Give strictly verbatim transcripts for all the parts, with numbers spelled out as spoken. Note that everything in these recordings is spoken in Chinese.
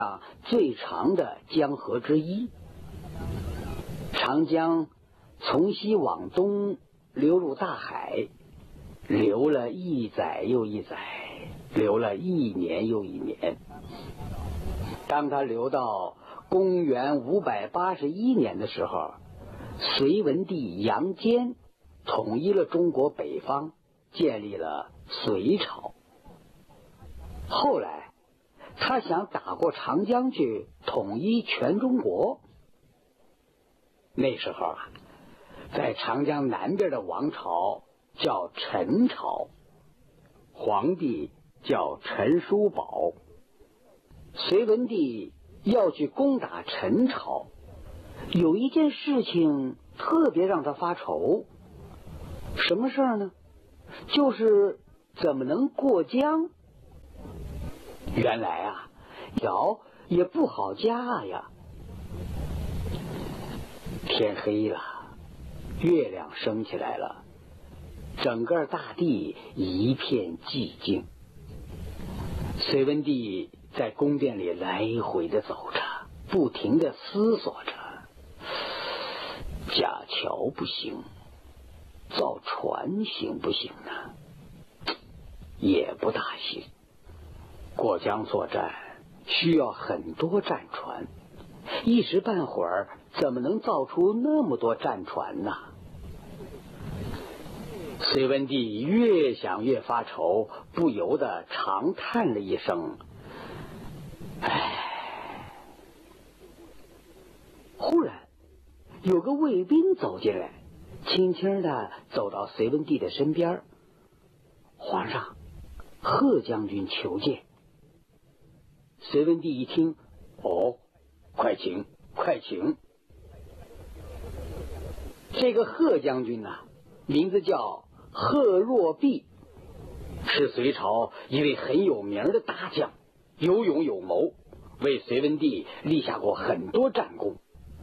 啊最长的江河之一。长江从西往东流入大海，流了一载又一载，流了一年又一年。当它流到公元五百八十一年的时候，隋文帝杨坚统一了中国北方，建立了隋朝。后来他想打过长江去统一全中国。那时候啊，在长江南边的王朝叫陈朝，皇帝叫陈叔宝。隋文帝要去攻打陈朝，有一件事情特别让他发愁。什么事儿呢？就是怎么能过江。原来啊，桥也不好架呀。天黑了，月亮升起来了，整个大地一片寂静。隋文帝在宫殿里来回的走着，不停的思索着，架桥不行，造船行不行呢？也不大行。过江作战需要很多战船，一时半会儿怎么能造出那么多战船呢？隋文帝越想越发愁，不由得长叹了一声，唉。忽然有个卫兵走进来，轻轻地走到隋文帝的身边。皇上，贺将军求见。隋文帝一听，哦，快请，快请。这个贺将军呢、啊，名字叫贺若弼，是隋朝一位很有名的大将，有勇有谋，为隋文帝立下过很多战功。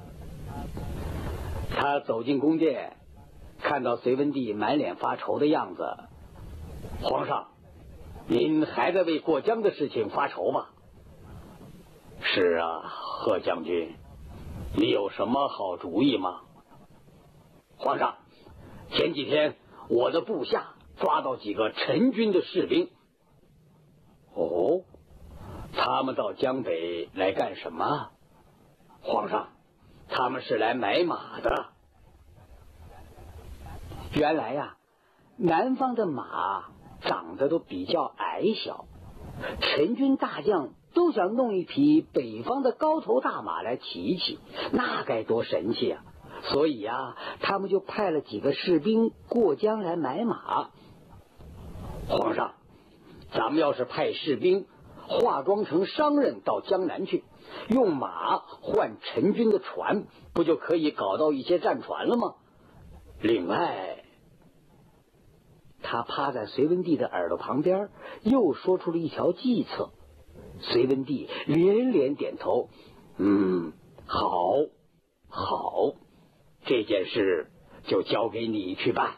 他走进宫殿，看到隋文帝满脸发愁的样子，皇上，您还在为过江的事情发愁吧？是啊，贺将军，你有什么好主意吗？皇上，前几天我的部下抓到几个陈军的士兵。哦，他们到江北来干什么？皇上，他们是来买马的。原来呀、啊，南方的马长得都比较矮小，陈军大将都想弄一匹北方的高头大马来骑骑，那该多神气啊！所以啊，他们就派了几个士兵过江来买马。皇上，咱们要是派士兵化妆成商人到江南去，用马换陈军的船，不就可以搞到一些战船了吗？另外，他趴在隋文帝的耳朵旁边，又说出了一条计策。隋文帝连连点头，嗯，好，好，这件事就交给你去办。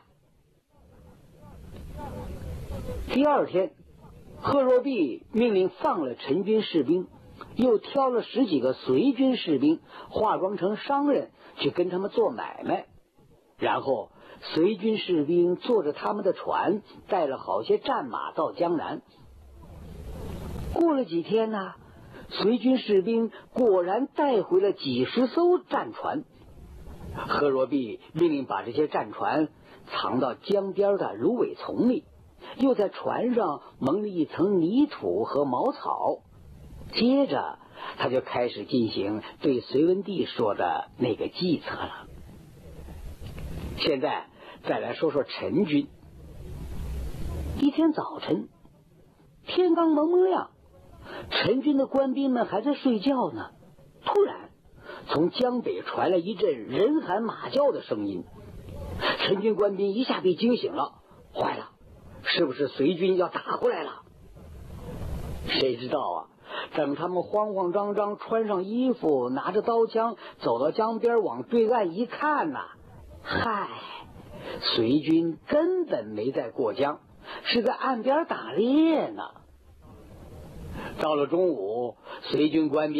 第二天，贺若弼命令放了陈军士兵，又挑了十几个隋军士兵，化妆成商人去跟他们做买卖。然后隋军士兵坐着他们的船，带了好些战马到江南。过了几天呢，隋军士兵果然带回了几十艘战船。贺若弼命令把这些战船藏到江边的芦苇丛里，又在船上蒙了一层泥土和茅草。接着他就开始进行对隋文帝说的那个计策了。现在再来说说陈军。一天早晨，天刚蒙蒙亮，陈军的官兵们还在睡觉呢。突然从江北传来一阵人喊马叫的声音，陈军官兵一下被惊醒了。坏了，是不是隋军要打过来了？谁知道啊，等他们慌慌张张穿上衣服，拿着刀枪走到江边往对岸一看呐、啊，嗨，隋军根本没在过江，是在岸边打猎呢。 到了中午，随军官兵